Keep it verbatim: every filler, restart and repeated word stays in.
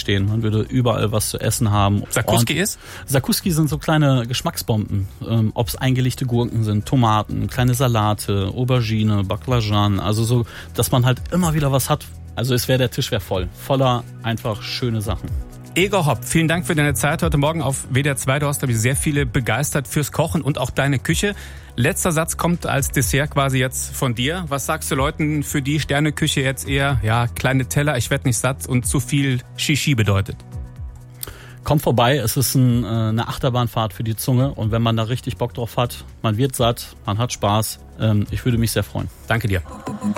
stehen. Man würde überall was zu essen haben. Sakuski ist? Sakuski sind so kleine Geschmacksbomben. Ähm, Ob es eingelegte Gurken sind, Tomaten, kleine Salate, Aubergine, Baklajan. Also so, dass man halt immer wieder was hat. Also es wäre, der Tisch wäre voll. Voller einfach schöne Sachen. Egor Hopp, vielen Dank für deine Zeit heute Morgen auf W D R zwei. Du hast, glaube ich, sehr viele begeistert fürs Kochen und auch deine Küche. Letzter Satz kommt als Dessert quasi jetzt von dir. Was sagst du Leuten, für die Sterneküche jetzt eher, ja, kleine Teller, ich werde nicht satt und zu viel Shishi bedeutet? Kommt vorbei, es ist ein, eine Achterbahnfahrt für die Zunge und wenn man da richtig Bock drauf hat, man wird satt, man hat Spaß. Ich würde mich sehr freuen. Danke dir.